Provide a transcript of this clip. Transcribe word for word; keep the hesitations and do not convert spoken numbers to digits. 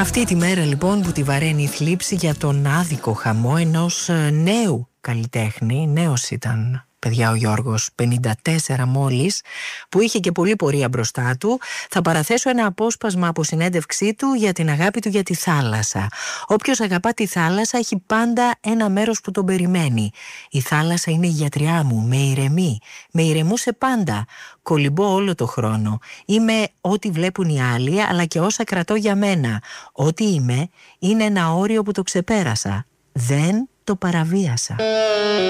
Αυτή τη μέρα λοιπόν που τη βαραίνει η θλίψη για τον άδικο χαμό ενός νέου καλλιτέχνη, νέος ήταν παιδιά ο Γιώργος, πενήντα τέσσερα μόλις, που είχε και πολλή πορεία μπροστά του, θα παραθέσω ένα απόσπασμα από συνέντευξή του για την αγάπη του για τη θάλασσα. Όποιος αγαπά τη θάλασσα έχει πάντα ένα μέρος που τον περιμένει. Η θάλασσα είναι η γιατριά μου, με ηρεμεί, με ηρεμούσε πάντα. Κολυμπώ όλο το χρόνο. Είμαι ό,τι βλέπουν οι άλλοι, αλλά και όσα κρατώ για μένα. Ό,τι είμαι είναι ένα όριο που το ξεπέρασα. Δεν το παραβίασα.